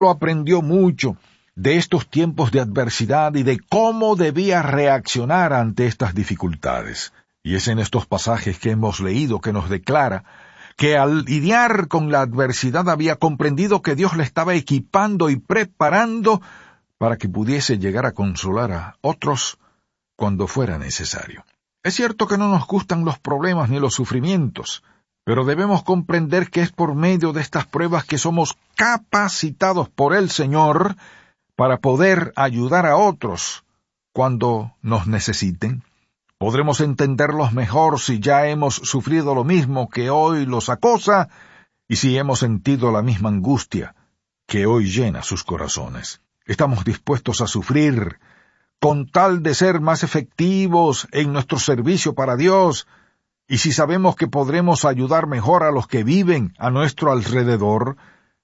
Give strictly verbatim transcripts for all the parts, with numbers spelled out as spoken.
aprendió mucho de estos tiempos de adversidad y de cómo debía reaccionar ante estas dificultades. Y es en estos pasajes que hemos leído que nos declara que al lidiar con la adversidad había comprendido que Dios le estaba equipando y preparando para que pudiese llegar a consolar a otros cuando fuera necesario. Es cierto que no nos gustan los problemas ni los sufrimientos, pero debemos comprender que es por medio de estas pruebas que somos capacitados por el Señor para poder ayudar a otros cuando nos necesiten. Podremos entenderlos mejor si ya hemos sufrido lo mismo que hoy los acosa y si hemos sentido la misma angustia que hoy llena sus corazones. Estamos dispuestos a sufrir con tal de ser más efectivos en nuestro servicio para Dios, y si sabemos que podremos ayudar mejor a los que viven a nuestro alrededor.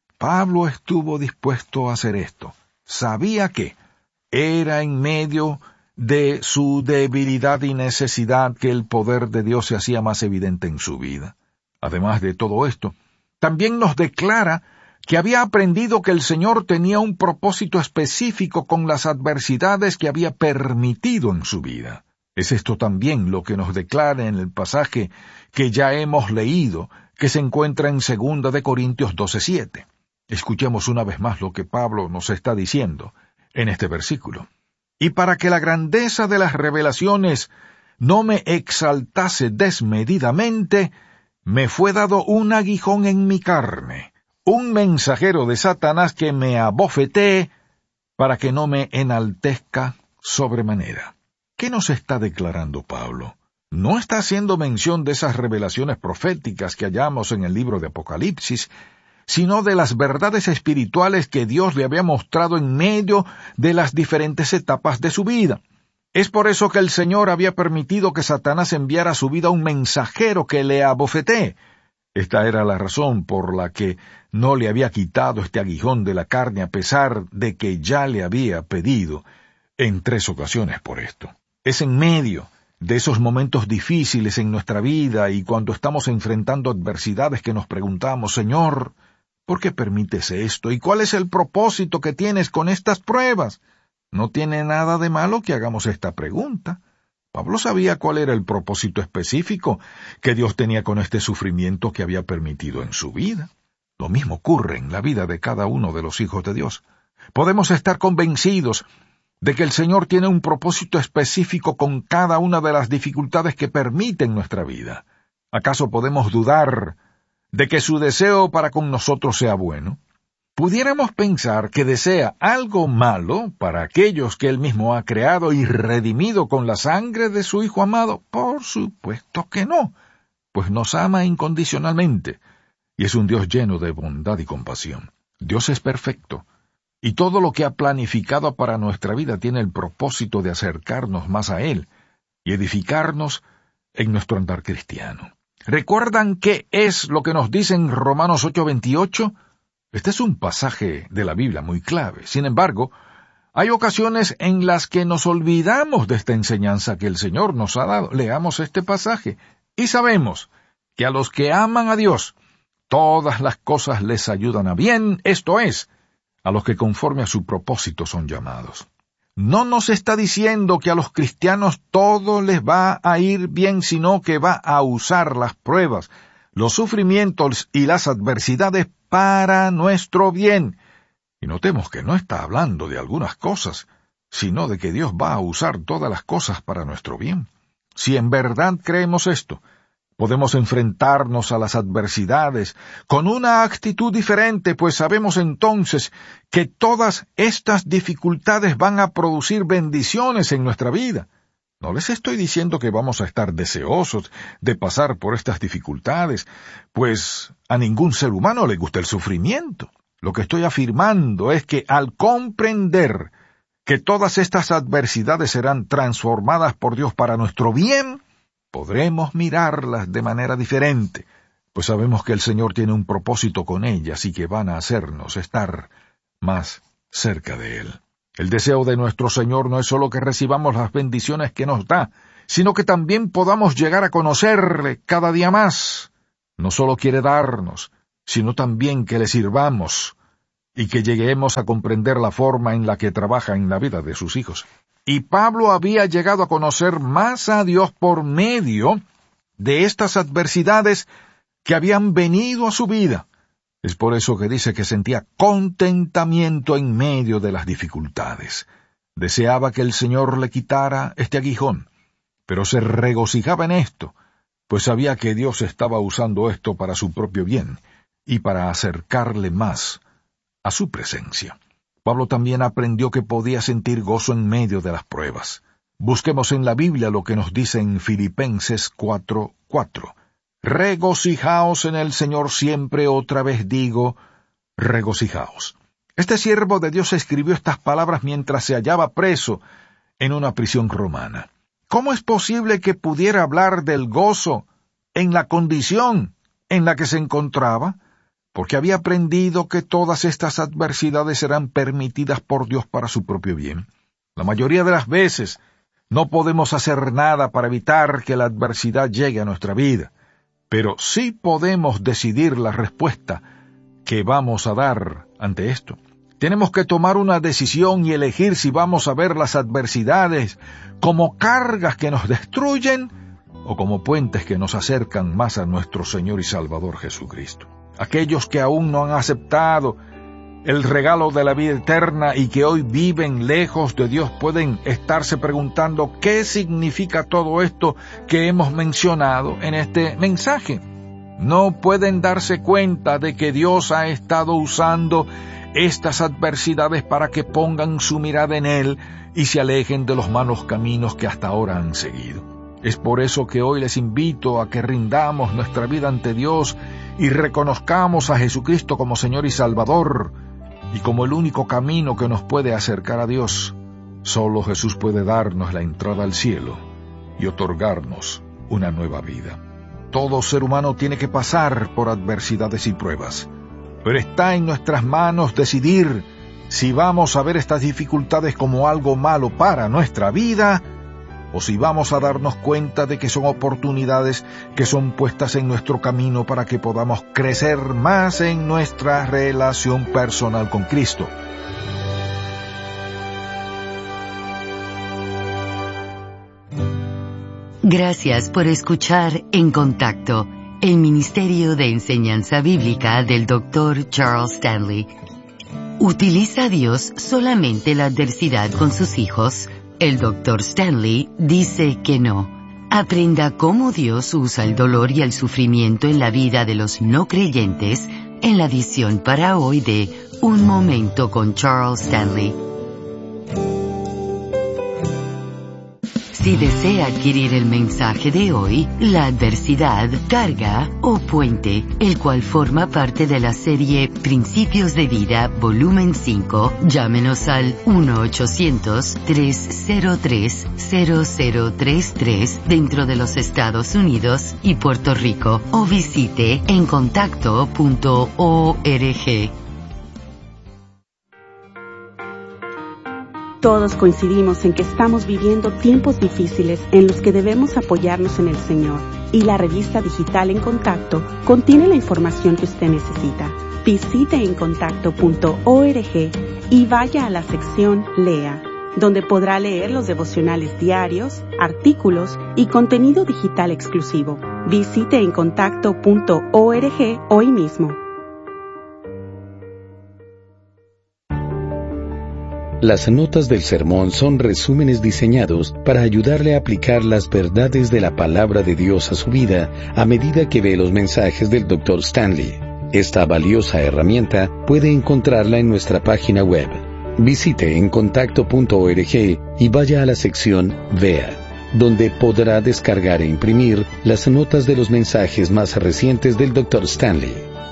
Pablo estuvo dispuesto a hacer esto. Sabía que era en medio de su debilidad y necesidad que el poder de Dios se hacía más evidente en su vida. Además de todo esto, también nos declara que había aprendido que el Señor tenía un propósito específico con las adversidades que había permitido en su vida. Es esto también lo que nos declara en el pasaje que ya hemos leído, que se encuentra en segunda de Corintios doce siete. Escuchemos una vez más lo que Pablo nos está diciendo en este versículo. Y para que la grandeza de las revelaciones no me exaltase desmedidamente, me fue dado un aguijón en mi carne, un mensajero de Satanás que me abofetee para que no me enaltezca sobremanera. ¿Qué nos está declarando Pablo? No está haciendo mención de esas revelaciones proféticas que hallamos en el libro de Apocalipsis, sino de las verdades espirituales que Dios le había mostrado en medio de las diferentes etapas de su vida. Es por eso que el Señor había permitido que Satanás enviara a su vida un mensajero que le abofetee. Esta era la razón por la que no le había quitado este aguijón de la carne, a pesar de que ya le había pedido en tres ocasiones por esto. Es en medio de esos momentos difíciles en nuestra vida y cuando estamos enfrentando adversidades que nos preguntamos, Señor, ¿por qué permites esto? ¿Y cuál es el propósito que tienes con estas pruebas? No tiene nada de malo que hagamos esta pregunta. Pablo sabía cuál era el propósito específico que Dios tenía con este sufrimiento que había permitido en su vida. Lo mismo ocurre en la vida de cada uno de los hijos de Dios. Podemos estar convencidos de que el Señor tiene un propósito específico con cada una de las dificultades que permite en nuestra vida. ¿Acaso podemos dudar de que su deseo para con nosotros sea bueno? Pudiéramos pensar que desea algo malo para aquellos que Él mismo ha creado y redimido con la sangre de su Hijo amado. Por supuesto que no, pues nos ama incondicionalmente, y es un Dios lleno de bondad y compasión. Dios es perfecto, y todo lo que ha planificado para nuestra vida tiene el propósito de acercarnos más a Él y edificarnos en nuestro andar cristiano. ¿Recuerdan qué es lo que nos dice en Romanos ocho veintiocho? Este es un pasaje de la Biblia muy clave. Sin embargo, hay ocasiones en las que nos olvidamos de esta enseñanza que el Señor nos ha dado. Leamos este pasaje y sabemos que a los que aman a Dios, todas las cosas les ayudan a bien, esto es, a los que conforme a su propósito son llamados. No nos está diciendo que a los cristianos todo les va a ir bien, sino que va a usar las pruebas, los sufrimientos y las adversidades para nuestro bien. Y notemos que no está hablando de algunas cosas, sino de que Dios va a usar todas las cosas para nuestro bien. Si en verdad creemos esto, podemos enfrentarnos a las adversidades con una actitud diferente, pues sabemos entonces que todas estas dificultades van a producir bendiciones en nuestra vida. No les estoy diciendo que vamos a estar deseosos de pasar por estas dificultades, pues a ningún ser humano le gusta el sufrimiento. Lo que estoy afirmando es que al comprender que todas estas adversidades serán transformadas por Dios para nuestro bien, podremos mirarlas de manera diferente, pues sabemos que el Señor tiene un propósito con ellas y que van a hacernos estar más cerca de Él. El deseo de nuestro Señor no es solo que recibamos las bendiciones que nos da, sino que también podamos llegar a conocerle cada día más. No solo quiere darnos, sino también que le sirvamos y que lleguemos a comprender la forma en la que trabaja en la vida de sus hijos. Y Pablo había llegado a conocer más a Dios por medio de estas adversidades que habían venido a su vida. Es por eso que dice que sentía contentamiento en medio de las dificultades. Deseaba que el Señor le quitara este aguijón, pero se regocijaba en esto, pues sabía que Dios estaba usando esto para su propio bien y para acercarle más a su presencia. Pablo también aprendió que podía sentir gozo en medio de las pruebas. Busquemos en la Biblia lo que nos dice en Filipenses cuatro cuatro. Regocijaos en el Señor siempre, otra vez digo, regocijaos. Este siervo de Dios escribió estas palabras mientras se hallaba preso en una prisión romana. ¿Cómo es posible que pudiera hablar del gozo en la condición en la que se encontraba? Porque había aprendido que todas estas adversidades serán permitidas por Dios para su propio bien. La mayoría de las veces no podemos hacer nada para evitar que la adversidad llegue a nuestra vida, pero sí podemos decidir la respuesta que vamos a dar ante esto. Tenemos que tomar una decisión y elegir si vamos a ver las adversidades como cargas que nos destruyen o como puentes que nos acercan más a nuestro Señor y Salvador Jesucristo. Aquellos que aún no han aceptado el regalo de la vida eterna y que hoy viven lejos de Dios pueden estarse preguntando qué significa todo esto que hemos mencionado en este mensaje. No pueden darse cuenta de que Dios ha estado usando estas adversidades para que pongan su mirada en Él y se alejen de los malos caminos que hasta ahora han seguido. Es por eso que hoy les invito a que rindamos nuestra vida ante Dios y reconozcamos a Jesucristo como Señor y Salvador y como el único camino que nos puede acercar a Dios. Solo Jesús puede darnos la entrada al cielo y otorgarnos una nueva vida. Todo ser humano tiene que pasar por adversidades y pruebas, pero está en nuestras manos decidir si vamos a ver estas dificultades como algo malo para nuestra vida o si vamos a darnos cuenta de que son oportunidades que son puestas en nuestro camino para que podamos crecer más en nuestra relación personal con Cristo. Gracias por escuchar En Contacto, el Ministerio de Enseñanza Bíblica del doctor Charles Stanley. ¿Utiliza Dios solamente la adversidad con sus hijos? El doctor Stanley dice que no. Aprenda cómo Dios usa el dolor y el sufrimiento en la vida de los no creyentes en la edición para hoy de Un Momento con Charles Stanley. Si desea adquirir el mensaje de hoy, La adversidad, carga o puente, el cual forma parte de la serie Principios de Vida, volumen cinco, llámenos al uno ochocientos, tres cero tres, cero cero tres tres dentro de los Estados Unidos y Puerto Rico o visite en contacto punto org. Todos coincidimos en que estamos viviendo tiempos difíciles en los que debemos apoyarnos en el Señor, y la revista digital En Contacto contiene la información que usted necesita. Visite en contacto punto org y vaya a la sección Lea, donde podrá leer los devocionales diarios, artículos y contenido digital exclusivo. Visite en contacto punto org hoy mismo. Las notas del sermón son resúmenes diseñados para ayudarle a aplicar las verdades de la palabra de Dios a su vida a medida que ve los mensajes del doctor Stanley. Esta valiosa herramienta puede encontrarla en nuestra página web. Visite en contacto punto org y vaya a la sección Vea, donde podrá descargar e imprimir las notas de los mensajes más recientes del doctor Stanley.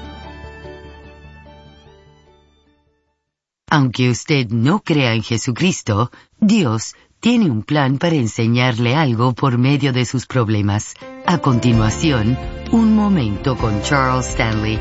Aunque usted no crea en Jesucristo, Dios tiene un plan para enseñarle algo por medio de sus problemas. A continuación, Un Momento con Charles Stanley.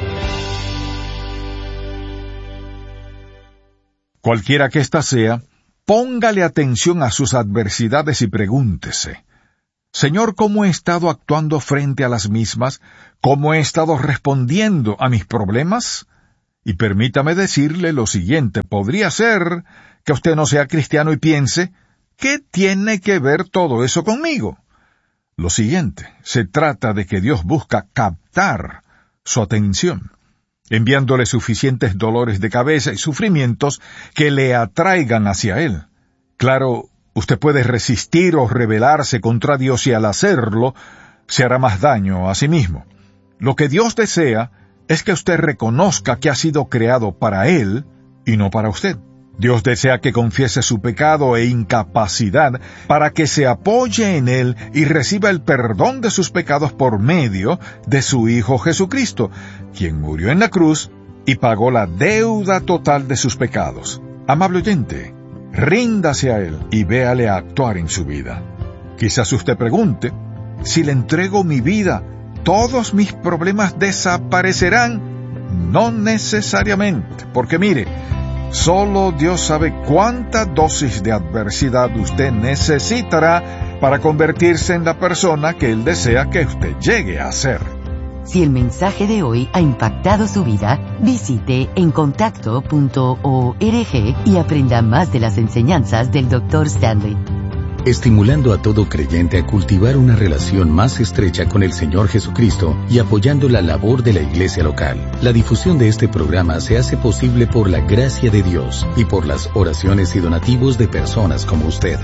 Cualquiera que ésta sea, póngale atención a sus adversidades y pregúntese: Señor, ¿cómo he estado actuando frente a las mismas? ¿Cómo he estado respondiendo a mis problemas? Y permítame decirle lo siguiente, podría ser que usted no sea cristiano y piense, ¿qué tiene que ver todo eso conmigo? Lo siguiente, se trata de que Dios busca captar su atención, enviándole suficientes dolores de cabeza y sufrimientos que le atraigan hacia Él. Claro, usted puede resistir o rebelarse contra Dios y al hacerlo, se hará más daño a sí mismo. Lo que Dios desea es que usted reconozca que ha sido creado para Él y no para usted. Dios desea que confiese su pecado e incapacidad para que se apoye en Él y reciba el perdón de sus pecados por medio de su Hijo Jesucristo, quien murió en la cruz y pagó la deuda total de sus pecados. Amable oyente, ríndase a Él y véale a actuar en su vida. Quizás usted pregunte, si le entrego mi vida, ¿todos mis problemas desaparecerán? No necesariamente, porque mire, solo Dios sabe cuánta dosis de adversidad usted necesitará para convertirse en la persona que Él desea que usted llegue a ser. Si el mensaje de hoy ha impactado su vida, visite encontacto punto org y aprenda más de las enseñanzas del doctor Stanley. Estimulando a todo creyente a cultivar una relación más estrecha con el Señor Jesucristo y apoyando la labor de la iglesia local. La difusión de este programa se hace posible por la gracia de Dios y por las oraciones y donativos de personas como usted.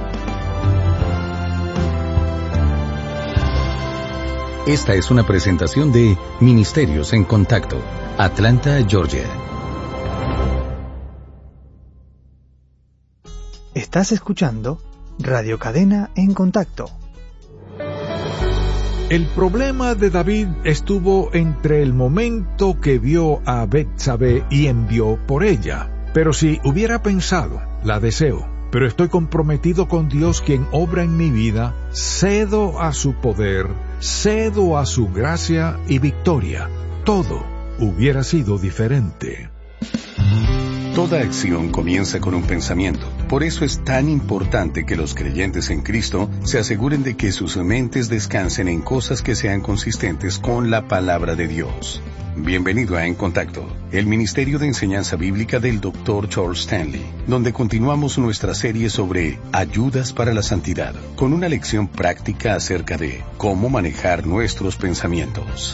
Esta es una presentación de Ministerios en Contacto, Atlanta, Georgia. Estás escuchando Radio Cadena en Contacto. El problema de David estuvo entre el momento que vio a Betsabé y envió por ella. Pero si hubiera pensado, la deseo, pero estoy comprometido con Dios quien obra en mi vida, cedo a su poder, cedo a su gracia y victoria, todo hubiera sido diferente. Toda acción comienza con un pensamiento. Por eso es tan importante que los creyentes en Cristo se aseguren de que sus mentes descansen en cosas que sean consistentes con la palabra de Dios. Bienvenido a En Contacto, el Ministerio de Enseñanza Bíblica del doctor Charles Stanley, donde continuamos nuestra serie sobre Ayudas para la Santidad, con una lección práctica acerca de cómo manejar nuestros pensamientos.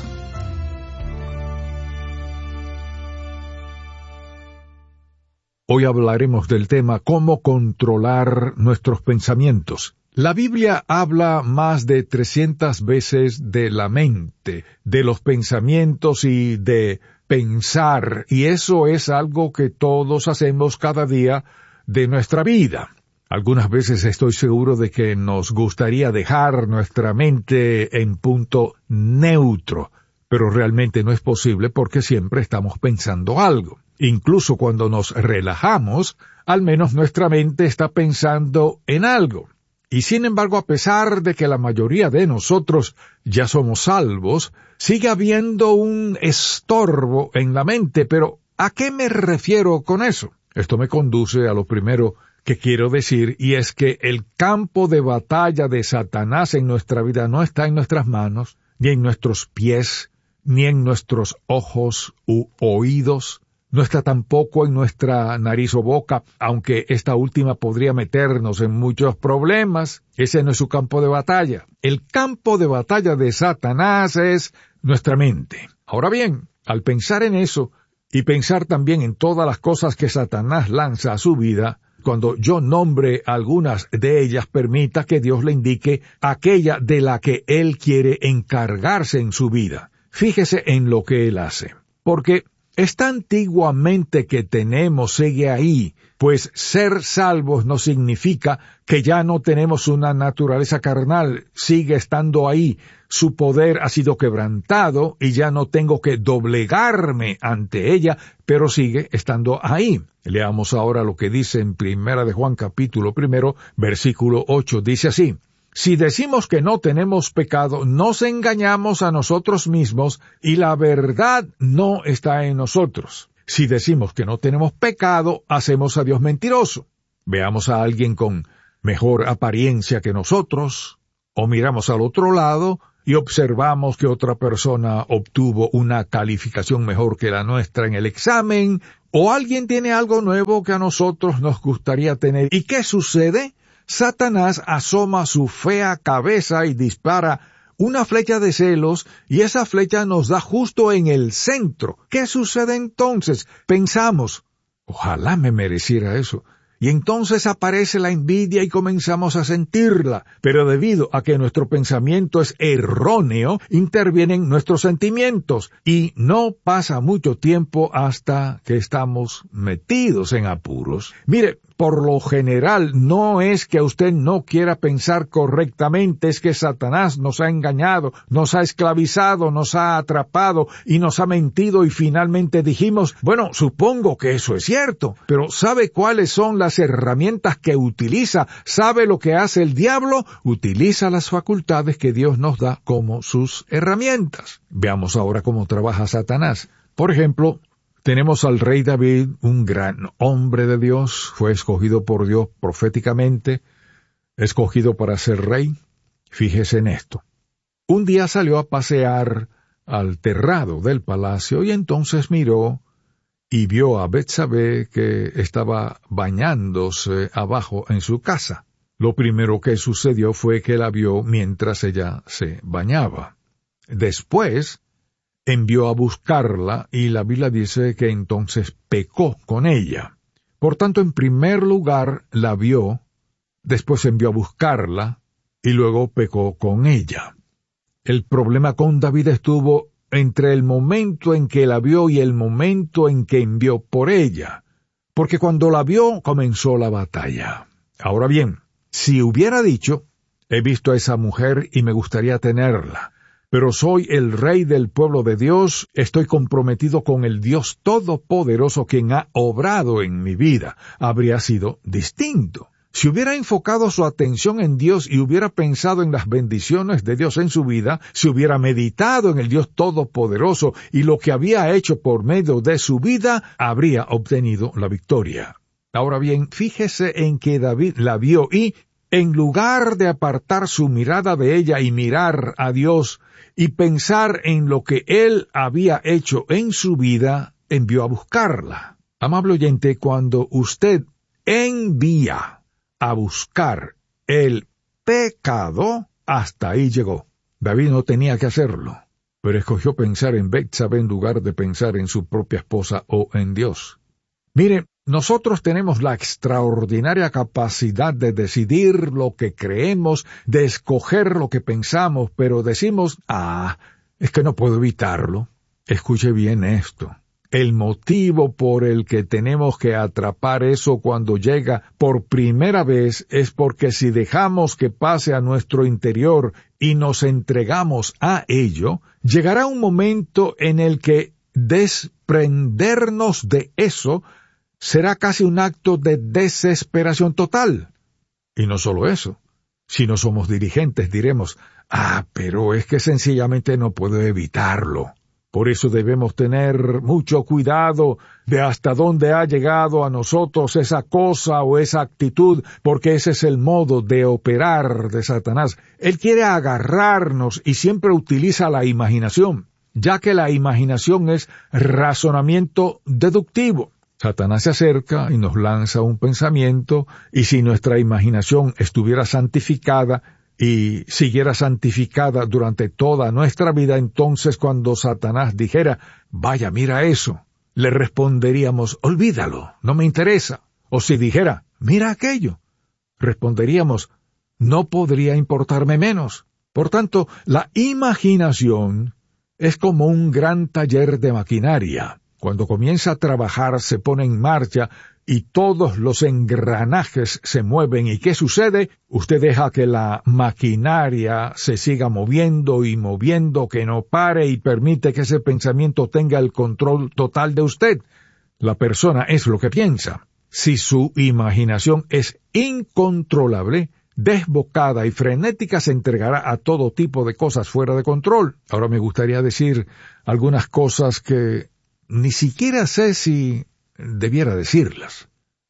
Hoy hablaremos del tema cómo controlar nuestros pensamientos. La Biblia habla más de trescientas veces de la mente, de los pensamientos y de pensar, y eso es algo que todos hacemos cada día de nuestra vida. Algunas veces estoy seguro de que nos gustaría dejar nuestra mente en punto neutro, pero realmente no es posible porque siempre estamos pensando algo. Incluso cuando nos relajamos, al menos nuestra mente está pensando en algo. Y sin embargo, a pesar de que la mayoría de nosotros ya somos salvos, sigue habiendo un estorbo en la mente. Pero, ¿a qué me refiero con eso? Esto me conduce a lo primero que quiero decir, y es que el campo de batalla de Satanás en nuestra vida no está en nuestras manos, ni en nuestros pies, ni en nuestros ojos u oídos. No está tampoco en nuestra nariz o boca, aunque esta última podría meternos en muchos problemas. Ese no es su campo de batalla. El campo de batalla de Satanás es nuestra mente. Ahora bien, al pensar en eso, y pensar también en todas las cosas que Satanás lanza a su vida, cuando yo nombre algunas de ellas, permita que Dios le indique aquella de la que Él quiere encargarse en su vida. Fíjese en lo que Él hace. Porque esta antigua mente que tenemos sigue ahí, pues ser salvos no significa que ya no tenemos una naturaleza carnal, sigue estando ahí. Su poder ha sido quebrantado y ya no tengo que doblegarme ante ella, pero sigue estando ahí. Leamos ahora lo que dice en Primera de Juan capítulo primero, versículo ocho, dice así: Si decimos que no tenemos pecado, nos engañamos a nosotros mismos y la verdad no está en nosotros. Si decimos que no tenemos pecado, hacemos a Dios mentiroso. Veamos a alguien con mejor apariencia que nosotros, o miramos al otro lado y observamos que otra persona obtuvo una calificación mejor que la nuestra en el examen, o alguien tiene algo nuevo que a nosotros nos gustaría tener. ¿Y qué sucede? Satanás asoma su fea cabeza y dispara una flecha de celos, y esa flecha nos da justo en el centro. ¿Qué sucede entonces? Pensamos, ojalá me mereciera eso. Y entonces aparece la envidia y comenzamos a sentirla. Pero debido a que nuestro pensamiento es erróneo, intervienen nuestros sentimientos. Y no pasa mucho tiempo hasta que estamos metidos en apuros. Mire, por lo general no es que usted no quiera pensar correctamente, es que Satanás nos ha engañado, nos ha esclavizado, nos ha atrapado y nos ha mentido, y finalmente dijimos, bueno, supongo que eso es cierto, pero ¿sabe cuáles son las herramientas que utiliza? ¿Sabe lo que hace el diablo? Utiliza las facultades que Dios nos da como sus herramientas. Veamos ahora cómo trabaja Satanás. Por ejemplo, tenemos al rey David, un gran hombre de Dios, fue escogido por Dios proféticamente, escogido para ser rey. Fíjese en esto. Un día salió a pasear al terrado del palacio y entonces miró y vio a Betsabé que estaba bañándose abajo en su casa. Lo primero que sucedió fue que la vio mientras ella se bañaba. Después envió a buscarla, y la Biblia dice que entonces pecó con ella. Por tanto, en primer lugar la vio, después envió a buscarla, y luego pecó con ella. El problema con David estuvo entre el momento en que la vio y el momento en que envió por ella, porque cuando la vio comenzó la batalla. Ahora bien, si hubiera dicho, he visto a esa mujer y me gustaría tenerla, pero soy el rey del pueblo de Dios, estoy comprometido con el Dios Todopoderoso quien ha obrado en mi vida, habría sido distinto. Si hubiera enfocado su atención en Dios y hubiera pensado en las bendiciones de Dios en su vida, si hubiera meditado en el Dios Todopoderoso y lo que había hecho por medio de su vida, habría obtenido la victoria. Ahora bien, fíjese en que David la vio y, en lugar de apartar su mirada de ella y mirar a Dios y pensar en lo que él había hecho en su vida, envió a buscarla. Amable oyente, cuando usted envía a buscar el pecado, hasta ahí llegó. David no tenía que hacerlo, pero escogió pensar en Betsabé en lugar de pensar en su propia esposa o en Dios. Mire, nosotros tenemos la extraordinaria capacidad de decidir lo que creemos, de escoger lo que pensamos, pero decimos, ah, es que no puedo evitarlo. Escuche bien esto. El motivo por el que tenemos que atrapar eso cuando llega por primera vez es porque si dejamos que pase a nuestro interior y nos entregamos a ello, llegará un momento en el que desprendernos de eso será casi un acto de desesperación total. Y no solo eso. Si no somos dirigentes, diremos, ah, pero es que sencillamente no puedo evitarlo. Por eso debemos tener mucho cuidado de hasta dónde ha llegado a nosotros esa cosa o esa actitud, porque ese es el modo de operar de Satanás. Él quiere agarrarnos y siempre utiliza la imaginación, ya que la imaginación es razonamiento deductivo. Satanás se acerca y nos lanza un pensamiento, y si nuestra imaginación estuviera santificada y siguiera santificada durante toda nuestra vida, entonces cuando Satanás dijera, vaya, mira eso, le responderíamos, olvídalo, no me interesa. O si dijera, mira aquello, responderíamos, no podría importarme menos. Por tanto, la imaginación es como un gran taller de maquinaria. Cuando comienza a trabajar, se pone en marcha y todos los engranajes se mueven. ¿Y qué sucede? Usted deja que la maquinaria se siga moviendo y moviendo, que no pare, y permite que ese pensamiento tenga el control total de usted. La persona es lo que piensa. Si su imaginación es incontrolable, desbocada y frenética, se entregará a todo tipo de cosas fuera de control. Ahora me gustaría decir algunas cosas que ni siquiera sé si debiera decirlas.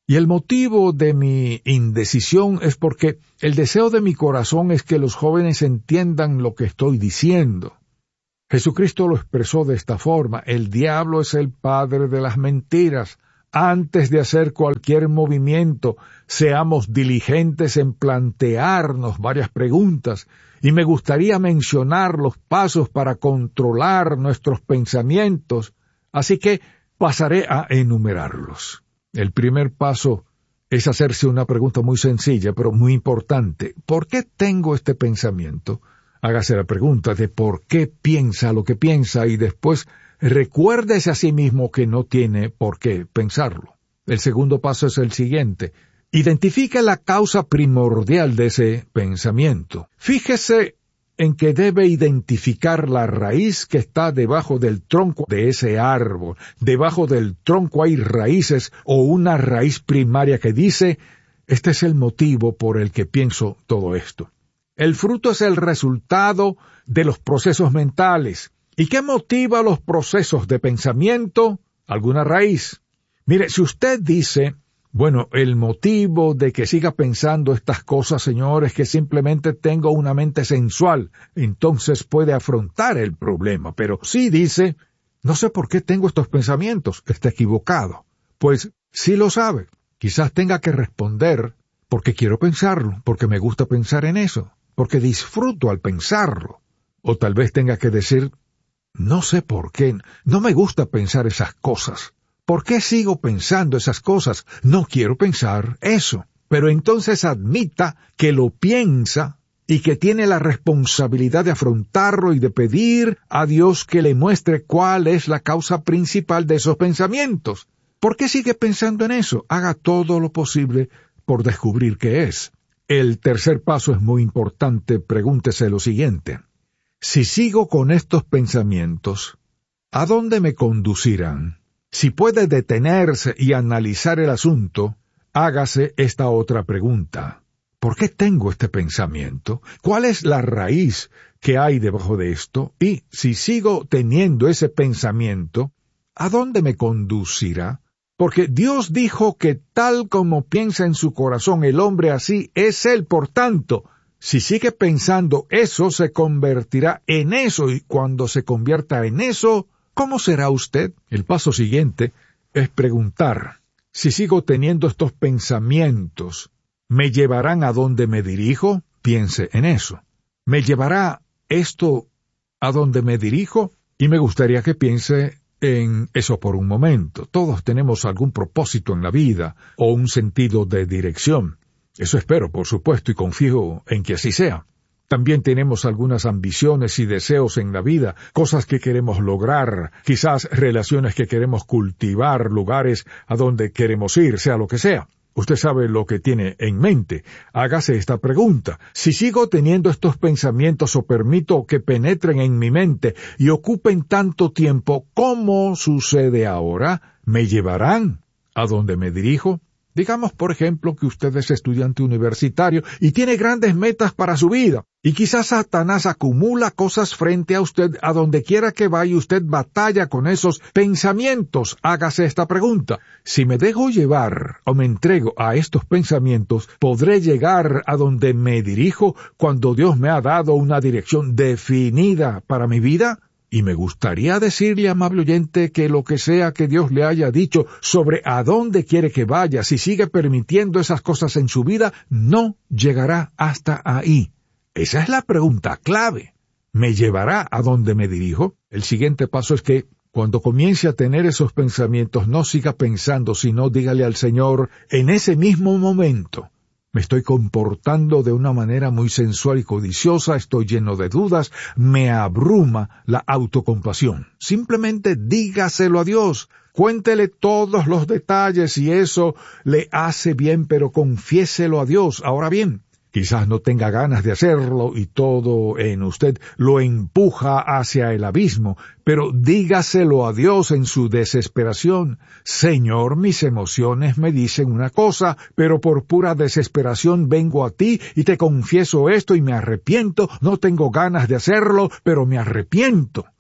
Y el motivo de mi indecisión es porque el deseo de mi corazón es que los jóvenes entiendan lo que estoy diciendo. Jesucristo lo expresó de esta forma: el diablo es el padre de las mentiras. Antes de hacer cualquier movimiento, seamos diligentes en plantearnos varias preguntas, y me gustaría mencionar los pasos para controlar nuestros pensamientos, así que pasaré a enumerarlos. El primer paso es hacerse una pregunta muy sencilla, pero muy importante. ¿Por qué tengo este pensamiento? Hágase la pregunta de por qué piensa lo que piensa y después recuérdese a sí mismo que no tiene por qué pensarlo. El segundo paso es el siguiente. Identifique la causa primordial de ese pensamiento. Fíjese en que debe identificar la raíz que está debajo del tronco de ese árbol. Debajo del tronco hay raíces o una raíz primaria que dice: este es el motivo por el que pienso todo esto. El fruto es el resultado de los procesos mentales. ¿Y qué motiva los procesos de pensamiento? Alguna raíz. Mire, si usted dice: bueno, el motivo de que siga pensando estas cosas, señor, es que simplemente tengo una mente sensual, entonces puede afrontar el problema. Pero si dice: no sé por qué tengo estos pensamientos, está equivocado. Pues sí lo sabe. Quizás tenga que responder: porque quiero pensarlo, porque me gusta pensar en eso, porque disfruto al pensarlo. O tal vez tenga que decir: no sé por qué, no me gusta pensar esas cosas. ¿Por qué sigo pensando esas cosas? No quiero pensar eso. Pero entonces admita que lo piensa y que tiene la responsabilidad de afrontarlo y de pedir a Dios que le muestre cuál es la causa principal de esos pensamientos. ¿Por qué sigue pensando en eso? Haga todo lo posible por descubrir qué es. El tercer paso es muy importante. Pregúntese lo siguiente: si sigo con estos pensamientos, ¿a dónde me conducirán? Si puede detenerse y analizar el asunto, hágase esta otra pregunta: ¿por qué tengo este pensamiento? ¿Cuál es la raíz que hay debajo de esto? Y si sigo teniendo ese pensamiento, ¿a dónde me conducirá? Porque Dios dijo que tal como piensa en su corazón el hombre, así es él. Por tanto, si sigue pensando eso, se convertirá en eso, y cuando se convierta en eso, ¿cómo será usted? El paso siguiente es preguntar: si sigo teniendo estos pensamientos, ¿me llevarán a donde me dirijo? Piense en eso. ¿Me llevará esto a donde me dirijo? Y me gustaría que piense en eso por un momento. Todos tenemos algún propósito en la vida o un sentido de dirección. Eso espero, por supuesto, y confío en que así sea. También tenemos algunas ambiciones y deseos en la vida, cosas que queremos lograr, quizás relaciones que queremos cultivar, lugares a donde queremos ir, sea lo que sea. Usted sabe lo que tiene en mente. Hágase esta pregunta: si sigo teniendo estos pensamientos o permito que penetren en mi mente y ocupen tanto tiempo, ¿cómo sucede ahora? ¿Me llevarán a donde me dirijo? Digamos, por ejemplo, que usted es estudiante universitario y tiene grandes metas para su vida. Y quizás Satanás acumula cosas frente a usted, a donde quiera que vaya, y usted batalla con esos pensamientos. Hágase esta pregunta: si me dejo llevar o me entrego a estos pensamientos, ¿podré llegar a donde me dirijo cuando Dios me ha dado una dirección definida para mi vida? Y me gustaría decirle, amable oyente, que lo que sea que Dios le haya dicho sobre a dónde quiere que vaya, si sigue permitiendo esas cosas en su vida, no llegará hasta ahí. Esa es la pregunta clave. ¿Me llevará a donde me dirijo? El siguiente paso es que, cuando comience a tener esos pensamientos, no siga pensando, sino dígale al Señor en ese mismo momento: me estoy comportando de una manera muy sensual y codiciosa, estoy lleno de dudas, me abruma la autocompasión. Simplemente dígaselo a Dios, cuéntele todos los detalles si eso le hace bien, pero confiéselo a Dios. Ahora bien, quizás no tenga ganas de hacerlo y todo en usted lo empuja hacia el abismo, pero dígaselo a Dios en su desesperación: Señor, mis emociones me dicen una cosa, pero por pura desesperación vengo a ti y te confieso esto y me arrepiento, no tengo ganas de hacerlo, pero me arrepiento.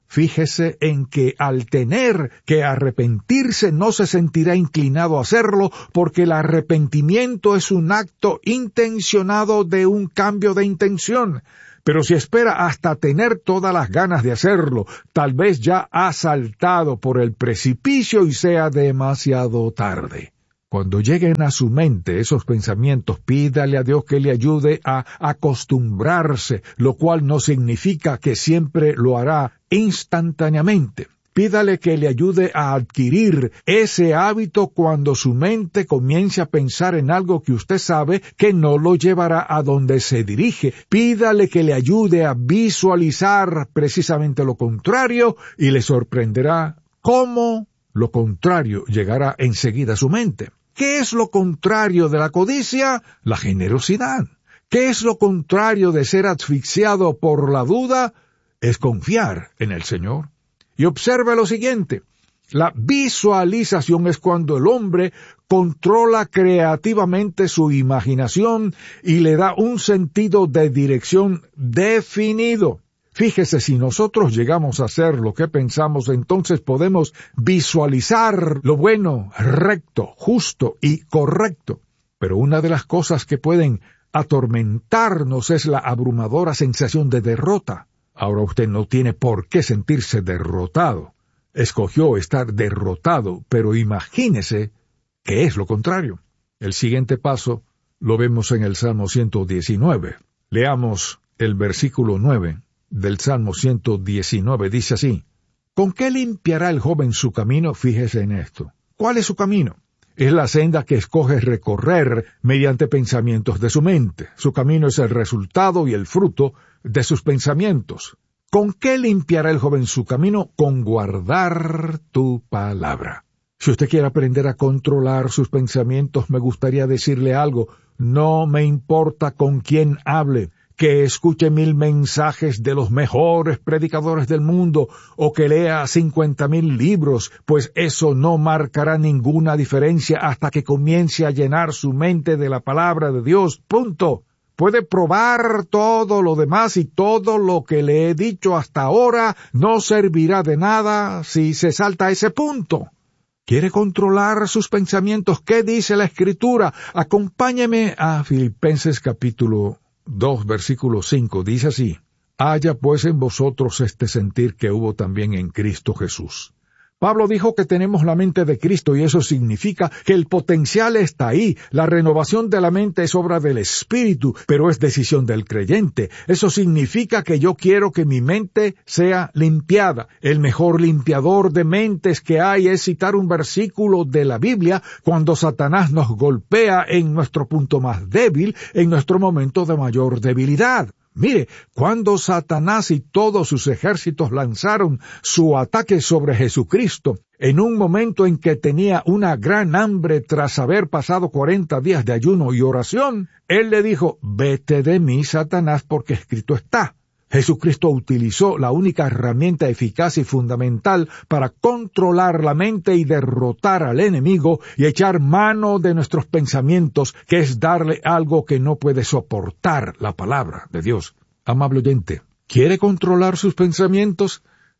fíjese en que al tener que arrepentirse no se sentirá inclinado a hacerlo, porque el arrepentimiento es un acto intencionado de un cambio de intención. Pero si espera hasta tener todas las ganas de hacerlo, tal vez ya ha saltado por el precipicio y sea demasiado tarde. Cuando lleguen a su mente esos pensamientos, pídale a Dios que le ayude a acostumbrarse, lo cual no significa que siempre lo hará instantáneamente. Pídale que le ayude a adquirir ese hábito cuando su mente comience a pensar en algo que usted sabe que no lo llevará a donde se dirige. Pídale que le ayude a visualizar precisamente lo contrario y le sorprenderá cómo lo contrario llegará enseguida a su mente. ¿Qué es lo contrario de la codicia? La generosidad. ¿Qué es lo contrario de ser asfixiado por la duda? Es confiar en el Señor. Y observe lo siguiente. La visualización es cuando el hombre controla creativamente su imaginación y le da un sentido de dirección definido. Fíjese, si nosotros llegamos a hacer lo que pensamos, entonces podemos visualizar lo bueno, recto, justo y correcto. Pero una de las cosas que pueden atormentarnos es la abrumadora sensación de derrota. Ahora usted no tiene por qué sentirse derrotado. Escogió estar derrotado, pero imagínese que es lo contrario. El siguiente paso lo vemos en el Salmo ciento diecinueve. Leamos el versículo nueve. Del Salmo ciento diecinueve, dice así: ¿Con qué limpiará el joven su camino? Fíjese en esto. ¿Cuál es su camino? Es la senda que escoge recorrer mediante pensamientos de su mente. Su camino es el resultado y el fruto de sus pensamientos. ¿Con qué limpiará el joven su camino? Con guardar tu palabra. Si usted quiere aprender a controlar sus pensamientos, me gustaría decirle algo. No me importa con quién hable, que escuche mil mensajes de los mejores predicadores del mundo o que lea cincuenta mil libros, pues eso no marcará ninguna diferencia hasta que comience a llenar su mente de la palabra de Dios. Punto. Puede probar todo lo demás y todo lo que le he dicho hasta ahora no servirá de nada si se salta a ese punto. ¿Quiere controlar sus pensamientos? ¿Qué dice la Escritura? Acompáñeme a Filipenses capítulo dos, versículo cinco, dice así: Haya pues en vosotros este sentir que hubo también en Cristo Jesús. Pablo dijo que tenemos la mente de Cristo y eso significa que el potencial está ahí. La renovación de la mente es obra del Espíritu, pero es decisión del creyente. Eso significa que yo quiero que mi mente sea limpiada. El mejor limpiador de mentes que hay es citar un versículo de la Biblia cuando Satanás nos golpea en nuestro punto más débil, en nuestro momento de mayor debilidad. Mire, cuando Satanás y todos sus ejércitos lanzaron su ataque sobre Jesucristo, en un momento en que tenía una gran hambre tras haber pasado cuarenta días de ayuno y oración, él le dijo: «Vete de mí, Satanás, porque escrito está». Jesucristo utilizó la única herramienta eficaz y fundamental para controlar la mente y derrotar al enemigo y echar mano de nuestros pensamientos, que es darle algo que no puede soportar: la palabra de Dios. Amable oyente, ¿quiere controlar sus pensamientos?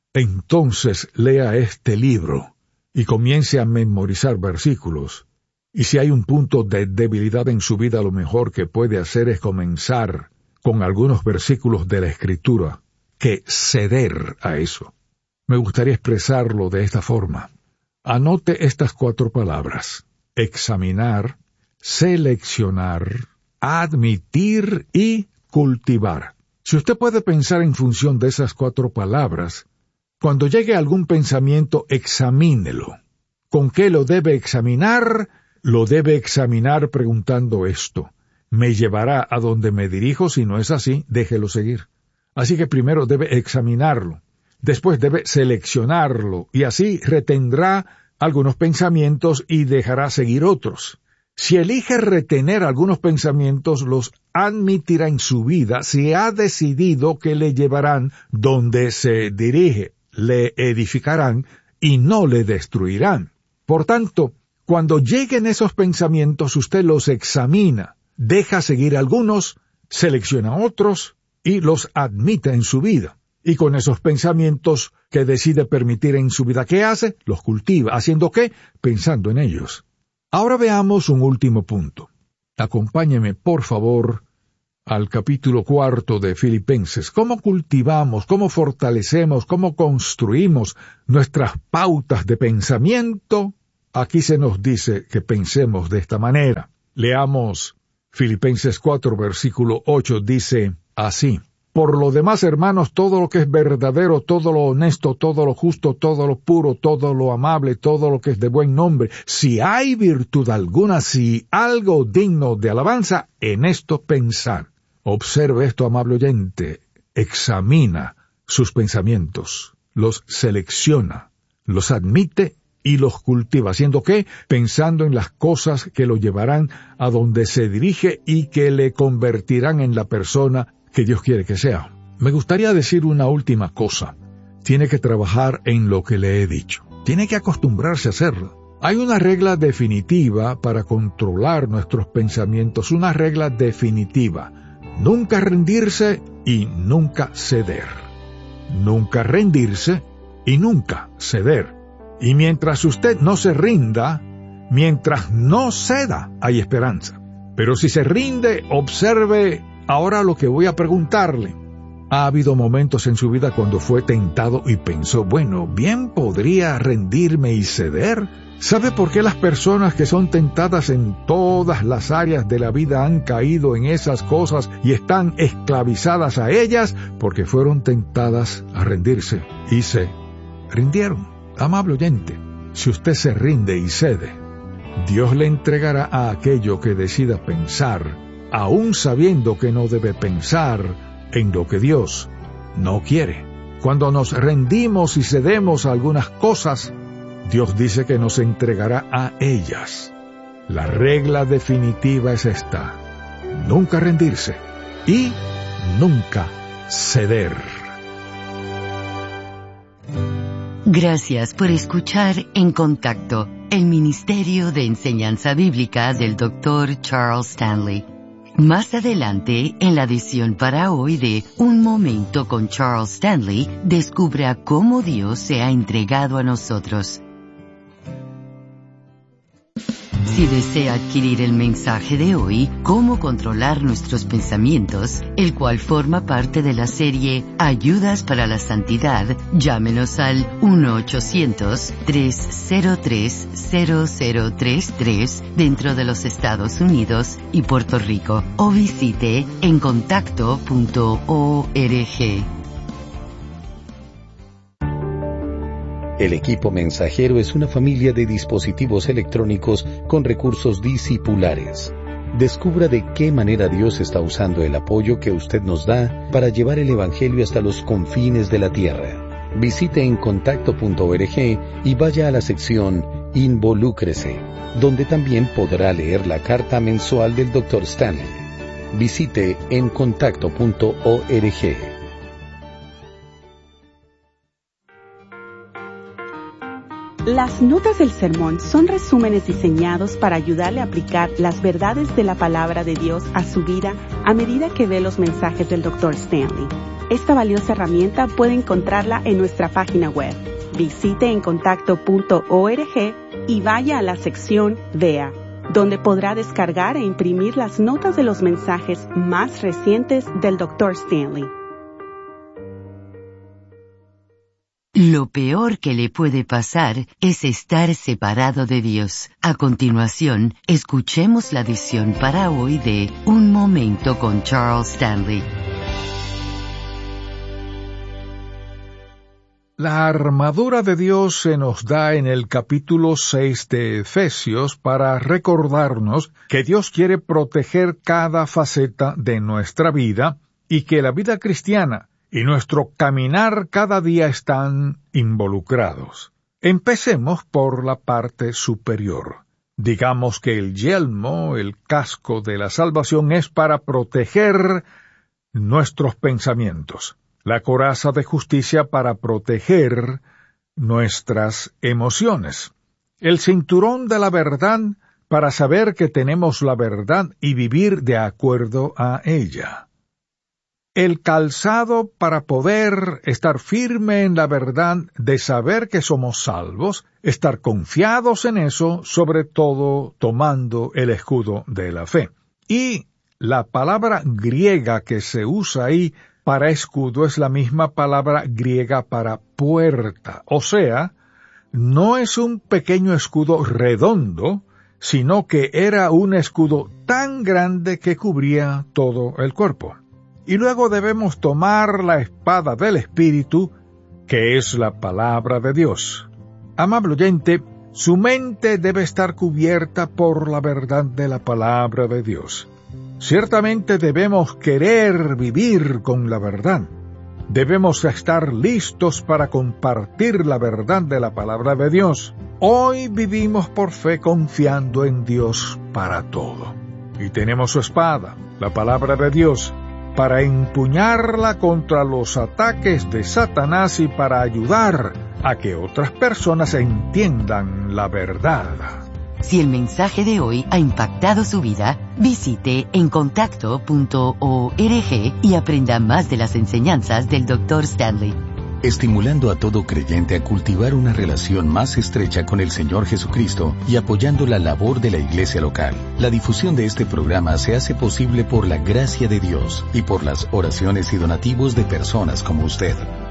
Entonces lea este libro y comience a memorizar versículos. Y si hay un punto de debilidad en su vida, lo mejor que puede hacer es comenzar con algunos versículos de la Escritura, que ceder a eso. Me gustaría expresarlo de esta forma. Anote estas cuatro palabras: examinar, seleccionar, admitir y cultivar. Si usted puede pensar en función de esas cuatro palabras, cuando llegue algún pensamiento, examínelo. ¿Con qué lo debe examinar? Lo debe examinar preguntando esto: ¿me llevará a donde me dirijo? Si no es así, déjelo seguir. Así que primero debe examinarlo, después debe seleccionarlo, y así retendrá algunos pensamientos y dejará seguir otros. Si elige retener algunos pensamientos, los admitirá en su vida si ha decidido que le llevarán donde se dirige, le edificarán y no le destruirán. Por tanto, cuando lleguen esos pensamientos, usted los examina, deja seguir algunos, selecciona otros y los admite en su vida. Y con esos pensamientos que decide permitir en su vida, ¿qué hace? Los cultiva. ¿Haciendo qué? Pensando en ellos. Ahora veamos un último punto. Acompáñeme, por favor, al capítulo cuarto de Filipenses. ¿Cómo cultivamos, cómo fortalecemos, cómo construimos nuestras pautas de pensamiento? Aquí se nos dice que pensemos de esta manera. Leamos Filipenses cuatro, versículo ocho, dice así: Por lo demás, hermanos, todo lo que es verdadero, todo lo honesto, todo lo justo, todo lo puro, todo lo amable, todo lo que es de buen nombre, si hay virtud alguna, si algo digno de alabanza, en esto pensar. Observe esto, amable oyente, examina sus pensamientos, los selecciona, los admite y los cultiva. ¿Haciendo qué? Pensando en las cosas que lo llevarán a donde se dirige y que le convertirán en la persona que Dios quiere que sea. Me gustaría decir una última cosa. Tiene que trabajar en lo que le he dicho. Tiene que acostumbrarse a hacerlo. Hay una regla definitiva para controlar nuestros pensamientos, una regla definitiva. Nunca rendirse y nunca ceder. Nunca rendirse y nunca ceder. Y mientras usted no se rinda, mientras no ceda, hay esperanza. Pero si se rinde, observe ahora lo que voy a preguntarle. ¿Ha habido momentos en su vida cuando fue tentado y pensó, bueno, bien podría rendirme y ceder? ¿Sabe por qué las personas que son tentadas en todas las áreas de la vida han caído en esas cosas y están esclavizadas a ellas? Porque fueron tentadas a rendirse y se rindieron. Amable oyente, si usted se rinde y cede, Dios le entregará a aquello que decida pensar, aún sabiendo que no debe pensar en lo que Dios no quiere. Cuando nos rendimos y cedemos a algunas cosas, Dios dice que nos entregará a ellas. La regla definitiva es esta: nunca rendirse y nunca ceder. Gracias por escuchar En Contacto, el Ministerio de Enseñanza Bíblica del doctor Charles Stanley. Más adelante, en la edición para hoy de Un Momento con Charles Stanley, descubra cómo Dios se ha entregado a nosotros. Si desea adquirir el mensaje de hoy, Cómo controlar nuestros pensamientos, el cual forma parte de la serie Ayudas para la Santidad, llámenos al uno ochocientos, tres cero tres, cero cero tres tres dentro de los Estados Unidos y Puerto Rico, o visite en contacto punto org. El equipo mensajero es una familia de dispositivos electrónicos con recursos discipulares. Descubra de qué manera Dios está usando el apoyo que usted nos da para llevar el Evangelio hasta los confines de la tierra. Visite en contacto punto org y vaya a la sección Involúcrese, donde también podrá leer la carta mensual del doctor Stanley. Visite en contacto punto org. Las notas del sermón son resúmenes diseñados para ayudarle a aplicar las verdades de la palabra de Dios a su vida a medida que ve los mensajes del doctor Stanley. Esta valiosa herramienta puede encontrarla en nuestra página web. Visite en contacto punto org y vaya a la sección Vea, donde podrá descargar e imprimir las notas de los mensajes más recientes del doctor Stanley. Lo peor que le puede pasar es estar separado de Dios. A continuación, escuchemos la edición para hoy de Un Momento con Charles Stanley. La armadura de Dios se nos da en el capítulo seis de Efesios para recordarnos que Dios quiere proteger cada faceta de nuestra vida y que la vida cristiana y nuestro caminar cada día están involucrados. Empecemos por la parte superior. Digamos que el yelmo, el casco de la salvación, es para proteger nuestros pensamientos. La coraza de justicia para proteger nuestras emociones. El cinturón de la verdad para saber que tenemos la verdad y vivir de acuerdo a ella. el calzado para poder estar firme en la verdad de saber que somos salvos, estar confiados en eso, sobre todo tomando el escudo de la fe. Y la palabra griega que se usa ahí para escudo es la misma palabra griega para puerta, o sea, no es un pequeño escudo redondo, sino que era un escudo tan grande que cubría todo el cuerpo. Y luego debemos tomar la espada del Espíritu, que es la palabra de Dios. Amable oyente, su mente debe estar cubierta por la verdad de la palabra de Dios. Ciertamente debemos querer vivir con la verdad. Debemos estar listos para compartir la verdad de la palabra de Dios. Hoy vivimos por fe confiando en Dios para todo. Y tenemos su espada, la palabra de Dios, para empuñarla contra los ataques de Satanás y para ayudar a que otras personas entiendan la verdad. Si el mensaje de hoy ha impactado su vida, visite encontacto punto org y aprenda más de las enseñanzas del doctor Stanley. Estimulando a todo creyente a cultivar una relación más estrecha con el Señor Jesucristo y apoyando la labor de la iglesia local. La difusión de este programa se hace posible por la gracia de Dios y por las oraciones y donativos de personas como usted.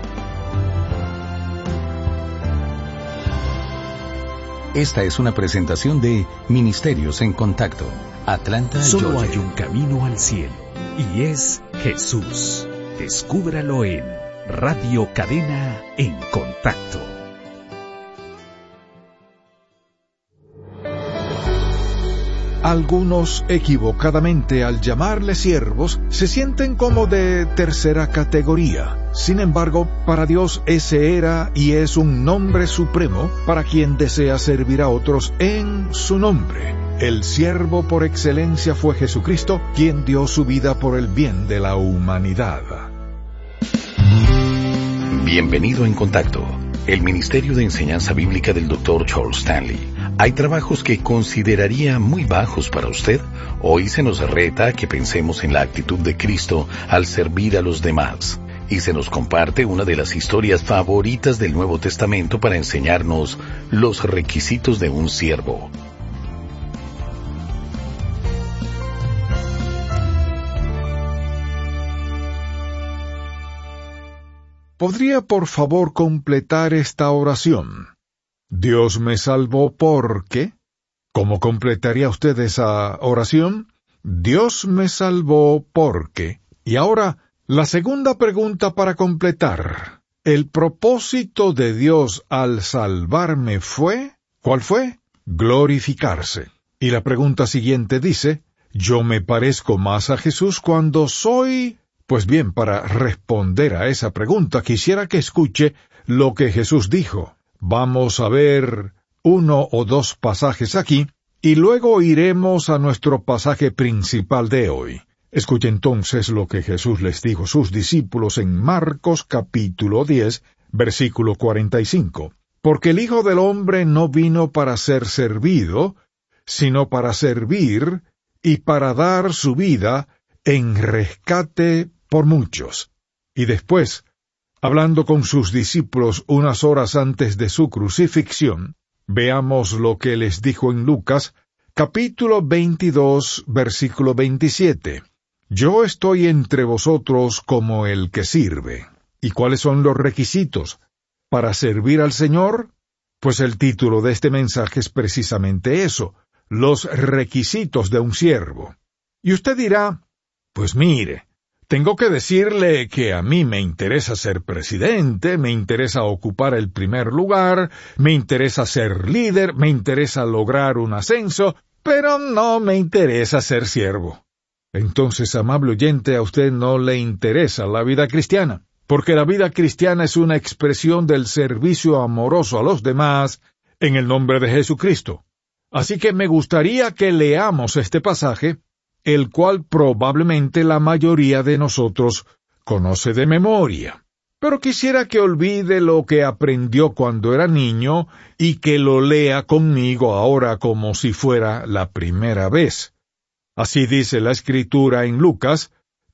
Esta es una presentación de Ministerios en Contacto, Atlanta, Solo Georgia. hay un camino al cielo, y es Jesús. Descúbralo en Radio Cadena en Contacto. Algunos, equivocadamente al llamarles siervos, se sienten como de tercera categoría. Sin embargo, para Dios ese era y es un nombre supremo para quien desea servir a otros en su nombre. El siervo por excelencia fue Jesucristo, quien dio su vida por el bien de la humanidad. Bienvenido en Contacto, el Ministerio de Enseñanza Bíblica del doctor Charles Stanley. ¿Hay trabajos que consideraría muy bajos para usted? Hoy se nos reta a que pensemos en la actitud de Cristo al servir a los demás. Y se nos comparte una de las historias favoritas del Nuevo Testamento para enseñarnos los requisitos de un siervo. ¿Podría por favor completar esta oración? Dios me salvó porque... ¿Cómo completaría usted esa oración? Dios me salvó porque... Y ahora, la segunda pregunta para completar. ¿El propósito de Dios al salvarme fue? ¿Cuál fue? Glorificarse. Y la pregunta siguiente dice, ¿yo me parezco más a Jesús cuando soy...? Pues bien, para responder a esa pregunta quisiera que escuche lo que Jesús dijo. Vamos a ver uno o dos pasajes aquí, y luego iremos a nuestro pasaje principal de hoy. Escuche entonces lo que Jesús les dijo a sus discípulos en Marcos capítulo diez, versículo cuarenta y cinco. Porque el Hijo del Hombre no vino para ser servido, sino para servir y para dar su vida en rescate por muchos. Y después, hablando con sus discípulos unas horas antes de su crucifixión, veamos lo que les dijo en Lucas, capítulo veintidós, versículo veintisiete. Yo estoy entre vosotros como el que sirve. ¿Y cuáles son los requisitos para servir al Señor? Pues el título de este mensaje es precisamente eso, los requisitos de un siervo. Y usted dirá, pues mire, tengo que decirle que a mí me interesa ser presidente, me interesa ocupar el primer lugar, me interesa ser líder, me interesa lograr un ascenso, pero no me interesa ser siervo. Entonces, amable oyente, a usted no le interesa la vida cristiana, porque la vida cristiana es una expresión del servicio amoroso a los demás en el nombre de Jesucristo. Así que me gustaría que leamos este pasaje, el cual probablemente la mayoría de nosotros conoce de memoria. Pero quisiera que olvide lo que aprendió cuando era niño y que lo lea conmigo ahora como si fuera la primera vez. Así dice la Escritura en Lucas,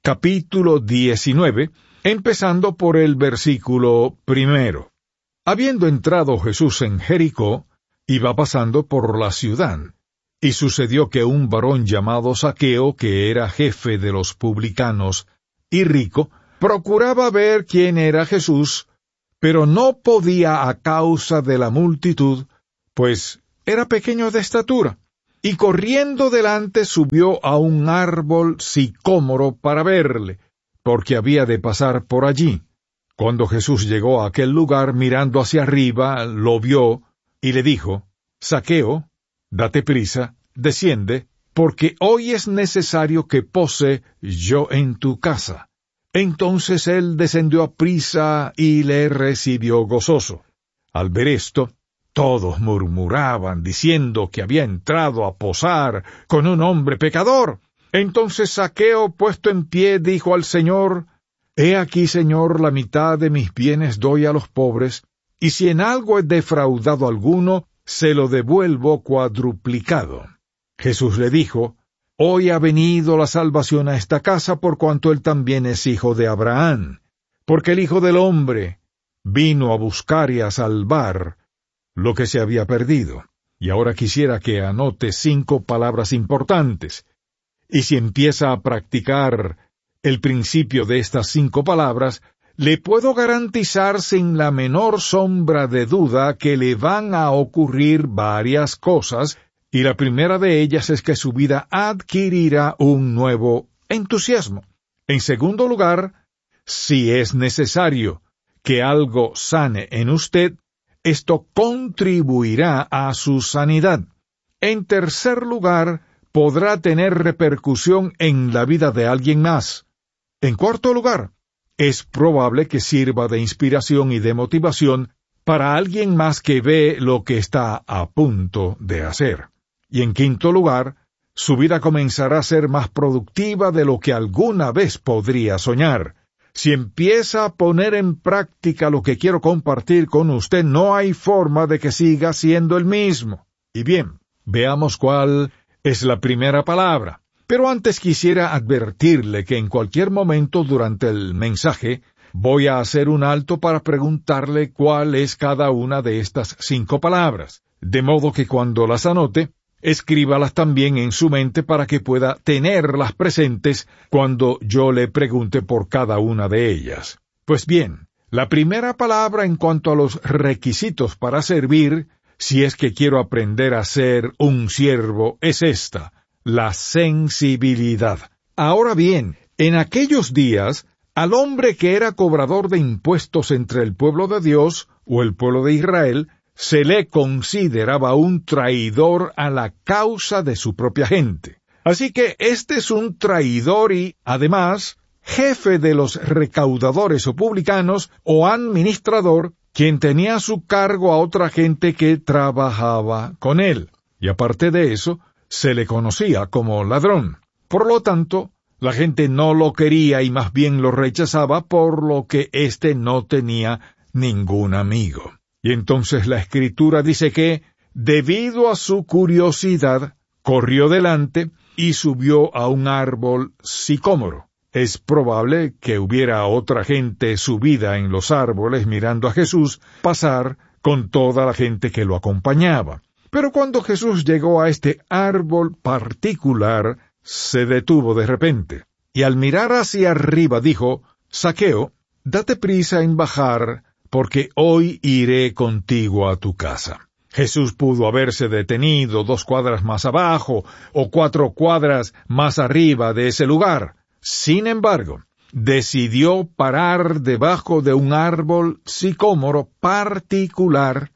capítulo diecinueve, empezando por el versículo primero. Habiendo entrado Jesús en Jericó, iba pasando por la ciudad, y sucedió que un varón llamado Zaqueo, que era jefe de los publicanos y rico, procuraba ver quién era Jesús, pero no podía a causa de la multitud, pues era pequeño de estatura, y corriendo delante subió a un árbol sicómoro para verle, porque había de pasar por allí. Cuando Jesús llegó a aquel lugar, mirando hacia arriba, lo vio, y le dijo, Zaqueo, date prisa, desciende, porque hoy es necesario que pose yo en tu casa. Entonces él descendió a prisa y le recibió gozoso. Al ver esto, todos murmuraban, diciendo que había entrado a posar con un hombre pecador. Entonces Zaqueo, puesto en pie, dijo al Señor, He aquí, Señor, la mitad de mis bienes doy a los pobres, y si en algo he defraudado a alguno, se lo devuelvo cuadruplicado. Jesús le dijo, Hoy ha venido la salvación a esta casa, por cuanto él también es hijo de Abraham, porque el Hijo del Hombre vino a buscar y a salvar lo que se había perdido. Y ahora quisiera que anote cinco palabras importantes, y si empieza a practicar el principio de estas cinco palabras, le puedo garantizar sin la menor sombra de duda que le van a ocurrir varias cosas, y la primera de ellas es que su vida adquirirá un nuevo entusiasmo. En segundo lugar, si es necesario que algo sane en usted, esto contribuirá a su sanidad. En tercer lugar, podrá tener repercusión en la vida de alguien más. En cuarto lugar, es probable que sirva de inspiración y de motivación para alguien más que ve lo que está a punto de hacer. Y en quinto lugar, su vida comenzará a ser más productiva de lo que alguna vez podría soñar. Si empieza a poner en práctica lo que quiero compartir con usted, no hay forma de que siga siendo el mismo. Y bien, veamos cuál es la primera palabra. Pero antes quisiera advertirle que en cualquier momento durante el mensaje voy a hacer un alto para preguntarle cuál es cada una de estas cinco palabras, de modo que cuando las anote, escríbalas también en su mente para que pueda tenerlas presentes cuando yo le pregunte por cada una de ellas. Pues bien, la primera palabra en cuanto a los requisitos para servir, si es que quiero aprender a ser un siervo, es esta: la sensibilidad. Ahora bien, en aquellos días, al hombre que era cobrador de impuestos entre el pueblo de Dios o el pueblo de Israel, se le consideraba un traidor a la causa de su propia gente. Así que este es un traidor y, además, jefe de los recaudadores o publicanos o administrador, quien tenía a su cargo a otra gente que trabajaba con él. Y aparte de eso, se le conocía como ladrón. Por lo tanto, la gente no lo quería y más bien lo rechazaba, por lo que éste no tenía ningún amigo. Y entonces la Escritura dice que, debido a su curiosidad, corrió delante y subió a un árbol sicómoro. Es probable que hubiera otra gente subida en los árboles mirando a Jesús pasar con toda la gente que lo acompañaba. Pero cuando Jesús llegó a este árbol particular, se detuvo de repente, y al mirar hacia arriba dijo, Zaqueo, date prisa en bajar, porque hoy iré contigo a tu casa. Jesús pudo haberse detenido dos cuadras más abajo, o cuatro cuadras más arriba de ese lugar. Sin embargo, decidió parar debajo de un árbol sicómoro particular,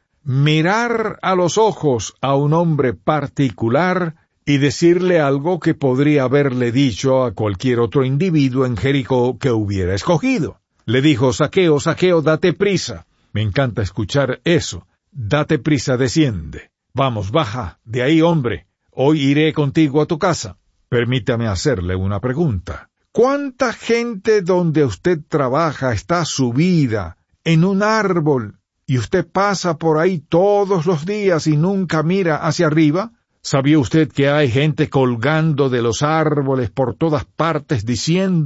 mirar a los ojos a un hombre particular y decirle algo que podría haberle dicho a cualquier otro individuo en Jericó que hubiera escogido. Le dijo, Zaqueo, Zaqueo, date prisa. Me encanta escuchar eso. Date prisa, desciende. Vamos, baja, de ahí, hombre. Hoy iré contigo a tu casa. Permítame hacerle una pregunta. ¿Cuánta gente donde usted trabaja está subida en un árbol y usted pasa por ahí todos los días y nunca mira hacia arriba? ¿Sabía usted que hay gente colgando de los árboles por todas partes diciendo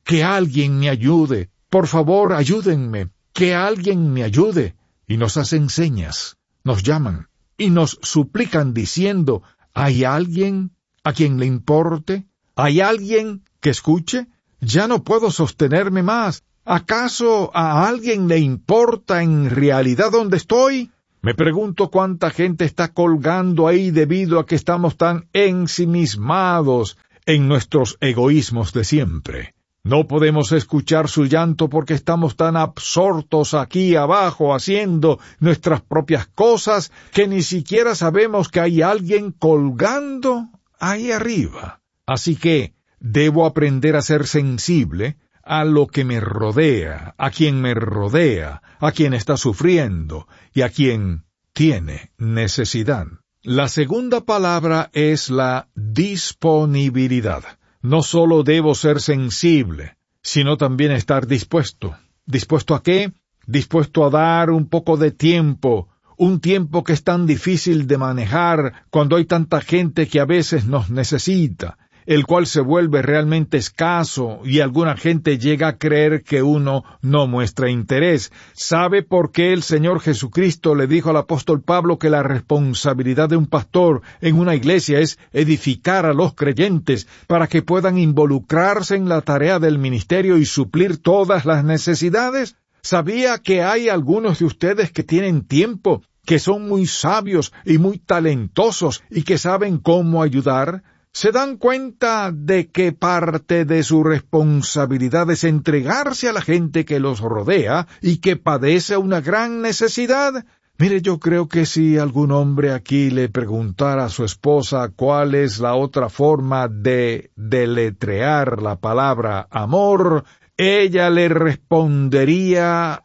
que alguien me ayude, por favor ayúdenme, que alguien me ayude. Y nos hacen señas, nos llaman y nos suplican diciendo, ¿hay alguien a quien le importe? ¿Hay alguien que escuche? Ya no puedo sostenerme más. ¿Acaso a alguien le importa en realidad dónde estoy? Me pregunto cuánta gente está colgando ahí debido a que estamos tan ensimismados en nuestros egoísmos de siempre. No podemos escuchar su llanto porque estamos tan absortos aquí abajo haciendo nuestras propias cosas que ni siquiera sabemos que hay alguien colgando ahí arriba. Así que debo aprender a ser sensible a lo que me rodea, a quien me rodea, a quien está sufriendo y a quien tiene necesidad. La segunda palabra es la disponibilidad. No solo debo ser sensible, sino también estar dispuesto. ¿Dispuesto a qué? Dispuesto a dar un poco de tiempo, un tiempo que es tan difícil de manejar cuando hay tanta gente que a veces nos necesita, el cual se vuelve realmente escaso y alguna gente llega a creer que uno no muestra interés. ¿Sabe por qué el Señor Jesucristo le dijo al apóstol Pablo que la responsabilidad de un pastor en una iglesia es edificar a los creyentes para que puedan involucrarse en la tarea del ministerio y suplir todas las necesidades? ¿Sabía que hay algunos de ustedes que tienen tiempo, que son muy sabios y muy talentosos y que saben cómo ayudar? ¿Se dan cuenta de que parte de su responsabilidad es entregarse a la gente que los rodea y que padece una gran necesidad? Mire, yo creo que si algún hombre aquí le preguntara a su esposa cuál es la otra forma de deletrear la palabra amor, ella le respondería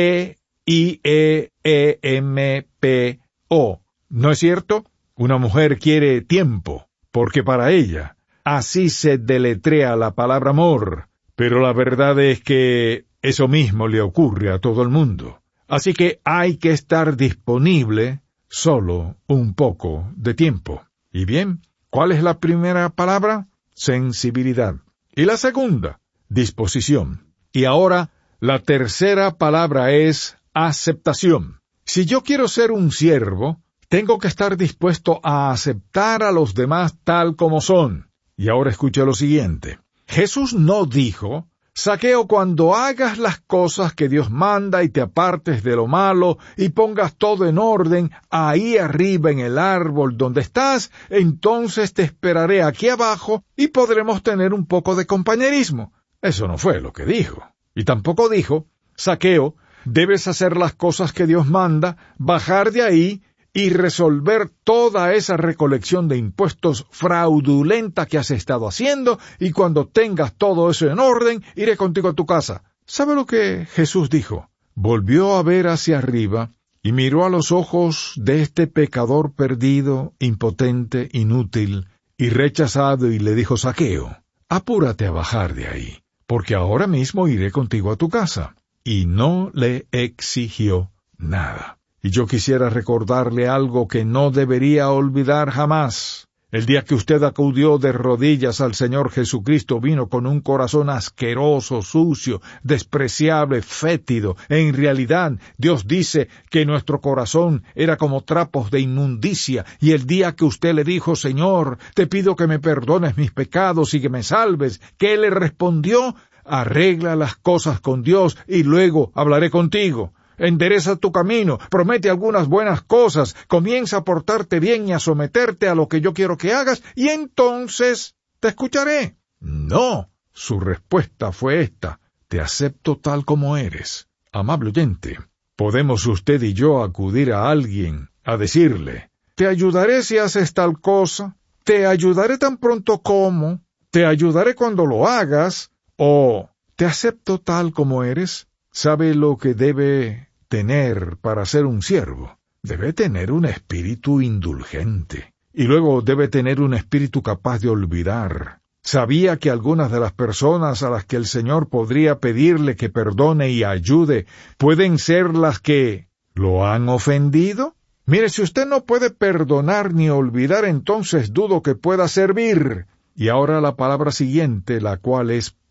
T I E E M P O. ¿No es cierto? Una mujer quiere tiempo, porque para ella así se deletrea la palabra amor, pero la verdad es que eso mismo le ocurre a todo el mundo. Así que hay que estar disponible solo un poco de tiempo. Y bien, ¿cuál es la primera palabra? Sensibilidad. Y la segunda, disposición. Y ahora, la tercera palabra es aceptación. Si yo quiero ser un siervo, tengo que estar dispuesto a aceptar a los demás tal como son. Y ahora escuche lo siguiente. Jesús no dijo, Zaqueo, cuando hagas las cosas que Dios manda y te apartes de lo malo y pongas todo en orden ahí arriba en el árbol donde estás, entonces te esperaré aquí abajo y podremos tener un poco de compañerismo. Eso no fue lo que dijo. Y tampoco dijo, Zaqueo, debes hacer las cosas que Dios manda, bajar de ahí y resolver toda esa recolección de impuestos fraudulenta que has estado haciendo, y cuando tengas todo eso en orden, iré contigo a tu casa. ¿Sabe lo que Jesús dijo? Volvió a ver hacia arriba y miró a los ojos de este pecador perdido, impotente, inútil y rechazado, y le dijo, Zaqueo, apúrate a bajar de ahí, porque ahora mismo iré contigo a tu casa. Y no le exigió nada. Y yo quisiera recordarle algo que no debería olvidar jamás. El día que usted acudió de rodillas al Señor Jesucristo, vino con un corazón asqueroso, sucio, despreciable, fétido. En realidad, Dios dice que nuestro corazón era como trapos de inmundicia. Y el día que usted le dijo, Señor, te pido que me perdones mis pecados y que me salves, ¿qué le respondió? Arregla las cosas con Dios y luego hablaré contigo. Endereza tu camino, promete algunas buenas cosas, comienza a portarte bien y a someterte a lo que yo quiero que hagas, y entonces te escucharé. No, su respuesta fue esta: te acepto tal como eres. Amable oyente, ¿podemos usted y yo acudir a alguien a decirle, te ayudaré si haces tal cosa, te ayudaré tan pronto como, te ayudaré cuando lo hagas, o te acepto tal como eres? ¿Sabe lo que debe tener para ser un siervo? Debe tener un espíritu indulgente, y luego debe tener un espíritu capaz de olvidar. ¿Sabía que algunas de las personas a las que el Señor podría pedirle que perdone y ayude pueden ser las que lo han ofendido? Mire, si usted no puede perdonar ni olvidar, entonces dudo que pueda servir. Y ahora la palabra siguiente, la cual es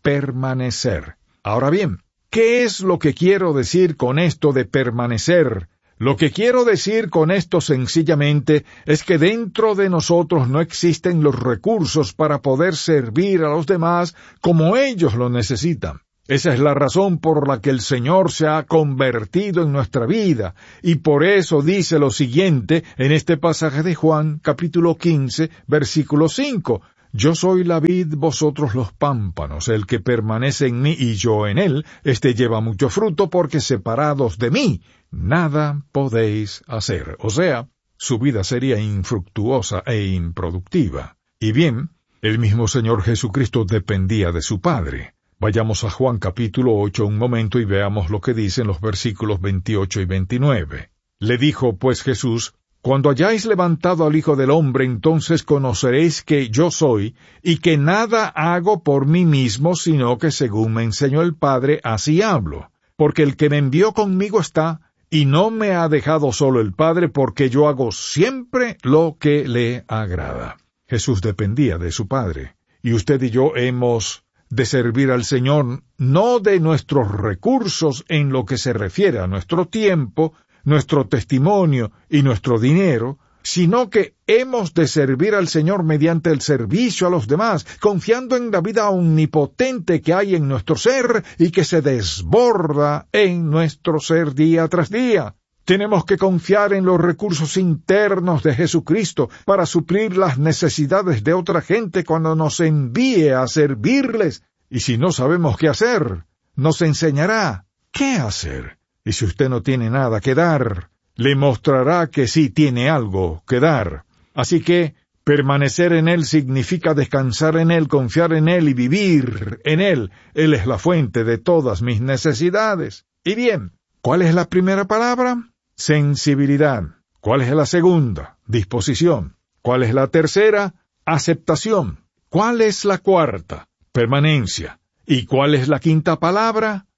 permanecer. Ahora bien, ¿qué es lo que quiero decir con esto de permanecer? Lo que quiero decir con esto sencillamente es que dentro de nosotros no existen los recursos para poder servir a los demás como ellos lo necesitan. Esa es la razón por la que el Señor se ha convertido en nuestra vida, y por eso dice lo siguiente en este pasaje de Juan, capítulo quince, versículo cinco. Yo soy la vid, vosotros los pámpanos. El que permanece en mí y yo en él, éste lleva mucho fruto, porque separados de mí, nada podéis hacer. O sea, su vida sería infructuosa e improductiva. Y bien, el mismo Señor Jesucristo dependía de su Padre. Vayamos a Juan capítulo ocho un momento y veamos lo que dicen los versículos veintiocho y veintinueve. Le dijo pues Jesús: Cuando hayáis levantado al Hijo del Hombre, entonces conoceréis que yo soy, y que nada hago por mí mismo, sino que según me enseñó el Padre, así hablo. Porque el que me envió conmigo está, y no me ha dejado solo el Padre, porque yo hago siempre lo que le agrada. Jesús dependía de su Padre, y usted y yo hemos de servir al Señor no de nuestros recursos en lo que se refiere a nuestro tiempo, nuestro testimonio y nuestro dinero, sino que hemos de servir al Señor mediante el servicio a los demás, confiando en la vida omnipotente que hay en nuestro ser y que se desborda en nuestro ser día tras día. Tenemos que confiar en los recursos internos de Jesucristo para suplir las necesidades de otra gente cuando nos envíe a servirles. Y si no sabemos qué hacer, nos enseñará qué hacer. Y si usted no tiene nada que dar, le mostrará que sí tiene algo que dar. Así que permanecer en Él significa descansar en Él, confiar en Él y vivir en Él. Él es la fuente de todas mis necesidades. Y bien, ¿cuál es la primera palabra? Sensibilidad. ¿Cuál es la segunda? Disposición. ¿Cuál es la tercera? Aceptación. ¿Cuál es la cuarta? Permanencia. ¿Y cuál es la quinta palabra?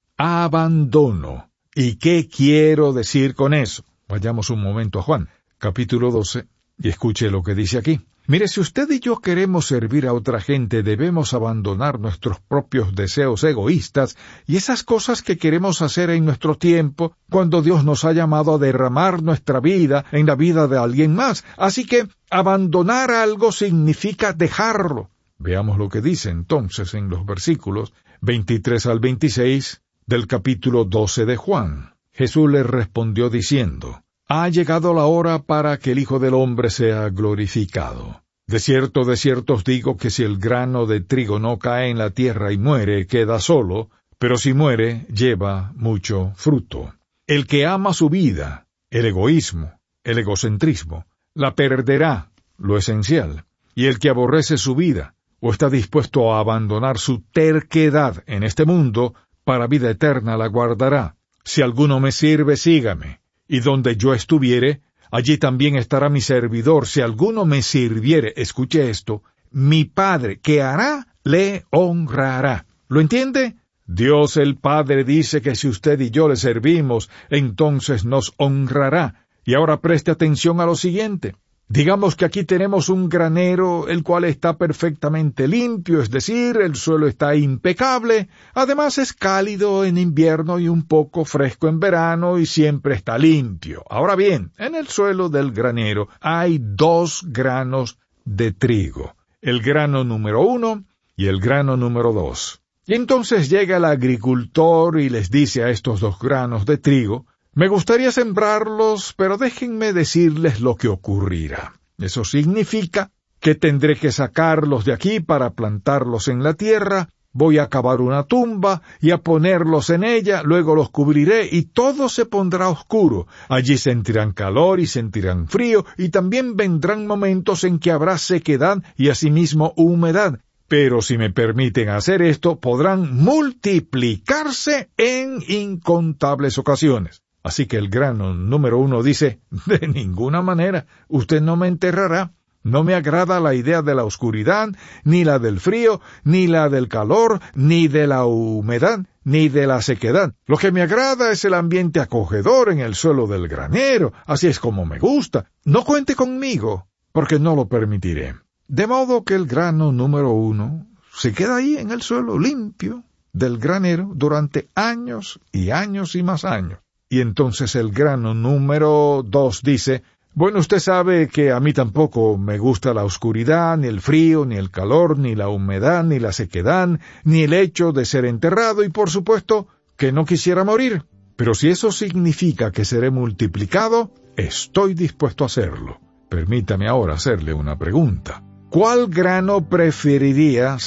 Abandono. ¿Y qué quiero decir con eso? Vayamos un momento a Juan, capítulo doce, y escuche lo que dice aquí. Mire, si usted y yo queremos servir a otra gente, debemos abandonar nuestros propios deseos egoístas y esas cosas que queremos hacer en nuestro tiempo, cuando Dios nos ha llamado a derramar nuestra vida en la vida de alguien más. Así que abandonar algo significa dejarlo. Veamos lo que dice entonces en los versículos veintitrés al veintiséis del capítulo doce de Juan. Jesús le respondió diciendo: Ha llegado la hora para que el Hijo del Hombre sea glorificado. De cierto, de cierto os digo que si el grano de trigo no cae en la tierra y muere, queda solo, pero si muere, lleva mucho fruto. El que ama su vida, el egoísmo, el egocentrismo, la perderá, lo esencial. Y el que aborrece su vida, o está dispuesto a abandonar su terquedad en este mundo, para vida eterna la guardará. Si alguno me sirve, sígame. Y donde yo estuviere, allí también estará mi servidor. Si alguno me sirviere, escuche esto, mi Padre, ¿qué hará? Le honrará. ¿Lo entiende? Dios el Padre dice que si usted y yo le servimos, entonces nos honrará. Y ahora preste atención a lo siguiente. Digamos que aquí tenemos un granero, el cual está perfectamente limpio, es decir, el suelo está impecable, además es cálido en invierno y un poco fresco en verano y siempre está limpio. Ahora bien, en el suelo del granero hay dos granos de trigo, el grano número uno y el grano número dos. Y entonces llega el agricultor y les dice a estos dos granos de trigo: me gustaría sembrarlos, pero déjenme decirles lo que ocurrirá. Eso significa que tendré que sacarlos de aquí para plantarlos en la tierra, voy a cavar una tumba y a ponerlos en ella, luego los cubriré y todo se pondrá oscuro. Allí sentirán calor y sentirán frío, y también vendrán momentos en que habrá sequedad y asimismo humedad. Pero si me permiten hacer esto, podrán multiplicarse en incontables ocasiones. Así que el grano número uno dice: de ninguna manera, usted no me enterrará. No me agrada la idea de la oscuridad, ni la del frío, ni la del calor, ni de la humedad, ni de la sequedad. Lo que me agrada es el ambiente acogedor en el suelo del granero. Así es como me gusta. No cuente conmigo, porque no lo permitiré. De modo que el grano número uno se queda ahí en el suelo limpio del granero durante años y años y más años. Y entonces el grano número dos dice, bueno, usted sabe que a mí tampoco me gusta la oscuridad, ni el frío, ni el calor, ni la humedad, ni la sequedad, ni el hecho de ser enterrado, y por supuesto que no quisiera morir. Pero si eso significa que seré multiplicado, estoy dispuesto a hacerlo. Permítame ahora hacerle una pregunta. ¿Cuál grano preferiría